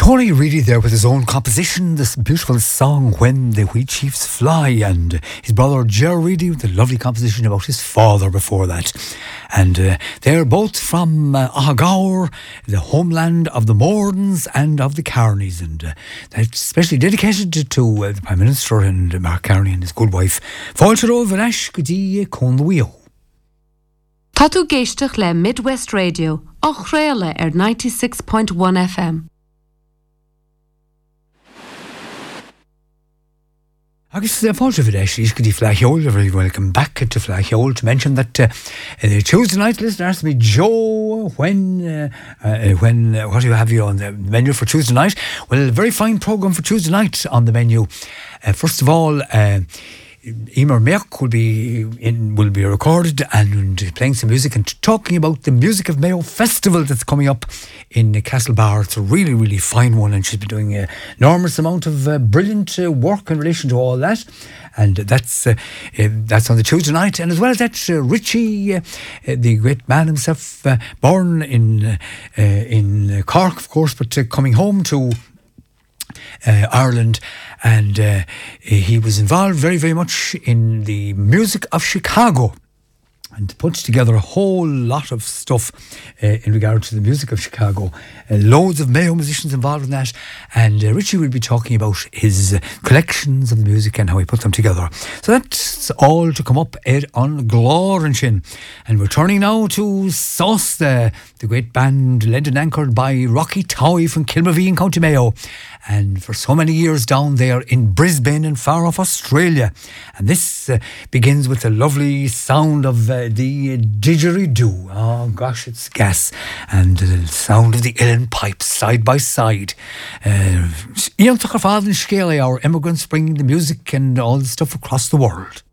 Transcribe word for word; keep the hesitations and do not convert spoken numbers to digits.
Tony Reedy there with his own composition, this beautiful song, When the Wheat Chiefs Fly, and his brother Ger Reedy with a lovely composition about his father before that. And uh, they're both from uh, Ahagaur, the homeland of the Mordens and of the Carneys, and uh, that's especially dedicated to, to uh, the Prime Minister and uh, Mark Carney and his good wife. Fáilte Vanesh Gudi Conwio. Tá tú géisteach le Midwest Radio, ach réile ar ninety-six point one F M. Agus fáilte Vanesh is Gudi Flahiol, very welcome back to Flahiol, to mention that uh, uh, Tuesday night listener asked me, Joe, when uh, uh, when uh, what do you have you on the menu for Tuesday night? Well, a very fine programme for Tuesday night on the menu. Uh, first of all, uh, Emer Merck will be in, will be recorded and playing some music and talking about the Music of Mayo Festival that's coming up in Castlebar. It's a really, really fine one, and she's been doing an enormous amount of uh, brilliant uh, work in relation to all that. And that's uh, uh, that's on the Tuesday night. And as well as that, uh, Richie, uh, uh, the great man himself, uh, born in uh, uh, in Cork, of course, but uh, coming home to Uh, Ireland, and uh, he was involved very, very much in the music of Chicago and puts together a whole lot of stuff uh, in regard to the music of Chicago. Uh, loads of Mayo musicians involved in that, and uh, Richie will be talking about his uh, collections of music and how he put them together. So that's all to come up Ed on Glóranshin. And we're turning now to Sauce, the, the great band led and anchored by Rocky Towie from Kilmavie in County Mayo, and for so many years down there in Brisbane and far off Australia. And this uh, begins with the lovely sound of uh, the didgeridoo. Oh gosh, it's gas. And the sound of the uilleann pipes side by side. Uh, Ian Tucker Father and Scaley, our immigrants bringing the music and all the stuff across the world.